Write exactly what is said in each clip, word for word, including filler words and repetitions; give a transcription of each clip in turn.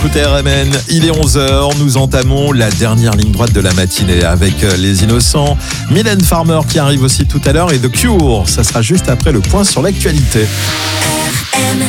Écoutez R M N, il est onze heures, nous entamons la dernière ligne droite de la matinée avec Les Innocents, Mylène Farmer qui arrive aussi tout à l'heure et The Cure, ça sera juste après le point sur l'actualité. R M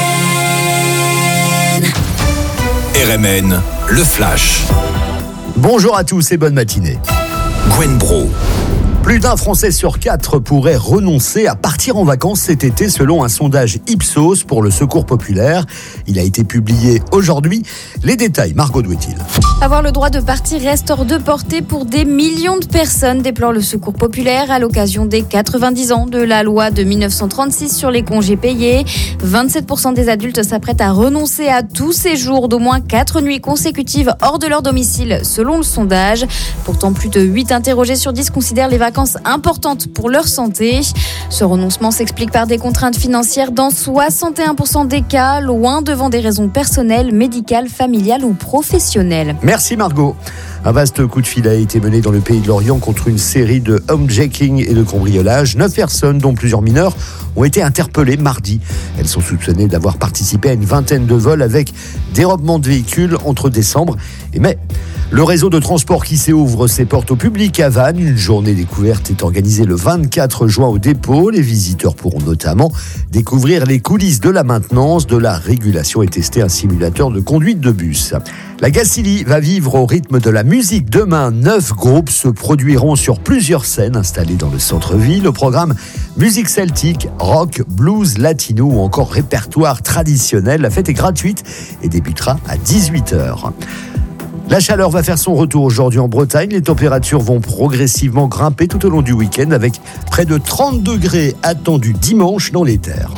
N, R M N, le flash. Bonjour à tous et bonne matinée. Gwen Bro. Plus d'un Français sur quatre pourrait renoncer à partir en vacances cet été selon un sondage Ipsos pour le Secours populaire. Il a été publié aujourd'hui. Les détails, Margot Douetil. Avoir le droit de partir reste hors de portée pour des millions de personnes, déplore le Secours populaire à l'occasion des quatre-vingt-dix ans de la loi de dix-neuf cent trente-six sur les congés payés. vingt-sept pour cent des adultes s'apprêtent à renoncer à tout séjour d'au moins quatre nuits consécutives hors de leur domicile selon le sondage. Pourtant, plus de huit interrogés sur dix considèrent les vacances importantes pour leur santé. Ce renoncement s'explique par des contraintes financières dans soixante et un pour cent des cas, loin devant des raisons personnelles, médicales, familiales ou professionnelles. Merci Margot. Un vaste coup de fil a été mené dans le pays de l'Orient contre une série de homejacking et de cambriolages. Neuf personnes, dont plusieurs mineurs, ont été interpellées mardi. Elles sont soupçonnées d'avoir participé à une vingtaine de vols avec dérobement de véhicules entre décembre et mai. Le réseau de transport qui ouvre ses portes au public à Vannes. Une journée découverte est organisée le vingt-quatre juin au dépôt. Les visiteurs pourront notamment découvrir les coulisses de la maintenance, de la régulation et tester un simulateur de conduite de bus. La Gacilly va vivre au rythme de la musique. Demain, neuf groupes se produiront sur plusieurs scènes installées dans le centre-ville. Au programme musique celtique, rock, blues, latino ou encore répertoire traditionnel. La fête est gratuite et débutera à dix-huit heures. La chaleur va faire son retour aujourd'hui en Bretagne. Les températures vont progressivement grimper tout au long du week-end avec près de trente degrés attendus dimanche dans les terres.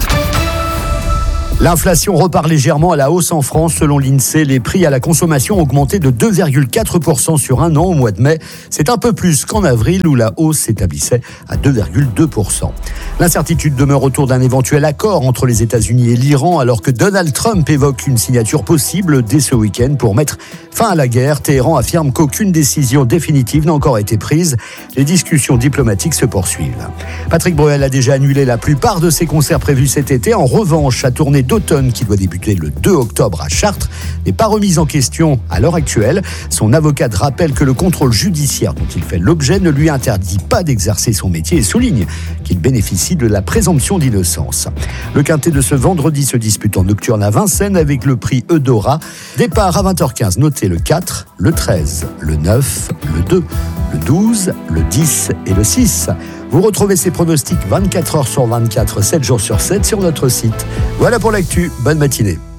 L'inflation repart légèrement à la hausse en France. Selon l'INSEE, les prix à la consommation ont augmenté de deux virgule quatre pour cent sur un an au mois de mai. C'est un peu plus qu'en avril où la hausse s'établissait à deux virgule deux pour cent. L'incertitude demeure autour d'un éventuel accord entre les États-Unis et l'Iran alors que Donald Trump évoque une signature possible dès ce week-end pour mettre fin à la guerre. Téhéran affirme qu'aucune décision définitive n'a encore été prise. Les discussions diplomatiques se poursuivent. Patrick Bruel a déjà annulé la plupart de ses concerts prévus cet été. En revanche, sa tournée d'automne qui doit débuter le deux octobre à Chartres n'est pas remise en question à l'heure actuelle. Son avocate rappelle que le contrôle judiciaire dont il fait l'objet ne lui interdit pas d'exercer son métier et souligne qu'il bénéficie de la présomption d'innocence. Le quintet de ce vendredi se dispute en nocturne à Vincennes avec le prix Eudora. Départ à vingt heures quinze, notez le quatre, le treize, le neuf, le deux, le douze, le dix et le six. Vous retrouvez ces pronostics vingt-quatre heures sur vingt-quatre, sept jours sur sept sur notre site. Voilà pour l'actu, bonne matinée.